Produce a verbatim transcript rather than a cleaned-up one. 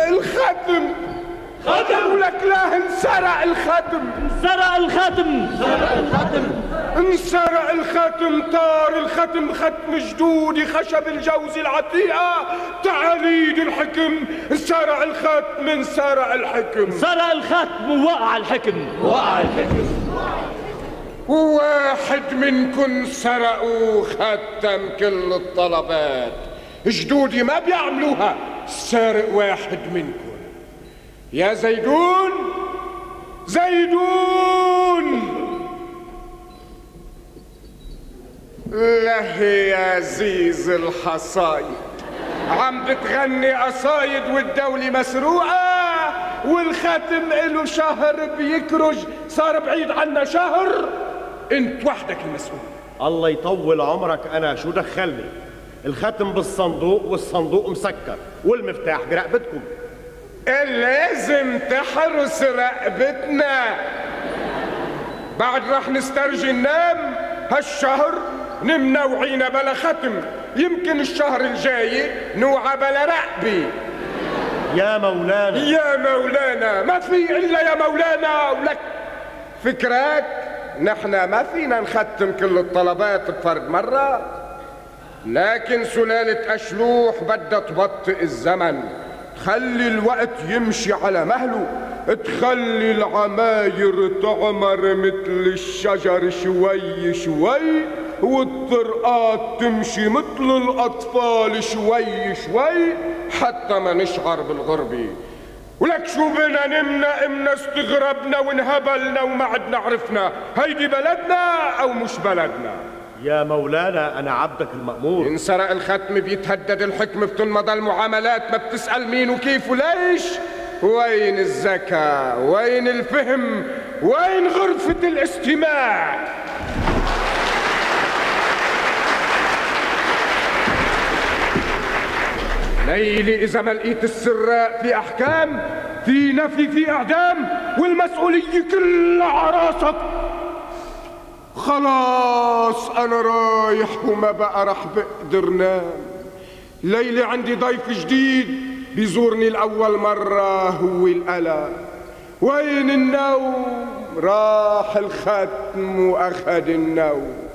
الختم. ختم ولك لا انسرق الختم. انسرق الختم. انسرق الختم. انسرق الختم. طار الختم ختم جدودي خشب الجوز العتيقة تعاليد الحكم. انسرق الختم. انسرق الحكم. انسرق الختم ووقع الحكم. وقع الحكم. وواحد منكن سرقوا ختم كل الطلبات. جدودي ما بيعملوها. سارق واحد منكن. يا زيدون زيدون له يا زيز الحصايد عم بتغني قصايد والدولة مسروقة والختم له شهر بيكرج صار بعيد عنا شهر. انت وحدك المسؤول. الله يطول عمرك. انا شو دخلني؟ الختم بالصندوق والصندوق مسكر والمفتاح برقبتكم. لازم تحرس رقبتنا. بعد رح نسترجي ننام هالشهر نمنا وعينا بلا ختم. يمكن الشهر الجاي نوعى بلا رقبة. يا مولانا يا مولانا ما في إلا يا مولانا. ولك فكرك نحن ما فينا نختم كل الطلبات بفرد مرة. لكن سلالة أشلوح بدها تبطئ الزمن. تخلي الوقت يمشي على مهله. تخلي العماير تعمر مثل الشجر شوي شوي والطرقات تمشي مثل الأطفال شوي شوي حتى ما نشعر بالغربة. ولك شو بنا نمنا امنا استغربنا وانهبلنا وما عدنا عرفنا هيدي بلدنا او مش بلدنا. يا مولانا انا عبدك المأمور. انسرق الختم بيتهدد الحكم بتنمضى المعاملات. ما بتسأل مين وكيف وليش. وين الذكاء؟ وين الفهم؟ وين غرفة الاستماع؟ ليلي إذا ما لقيت السراق في أحكام في نفي في إعدام والمسؤولية كلها عراسك. خلاص أنا رايح وما بقى رح بقدر نام. ليلي عندي ضيف جديد بيزورني لأول مرة هو القلق. وين النوم؟ راح الختم وأخذ النوم.